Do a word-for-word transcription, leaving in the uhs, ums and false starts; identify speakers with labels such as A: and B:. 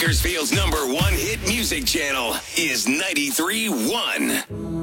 A: Bakersfield's number one hit music channel is ninety-three point one.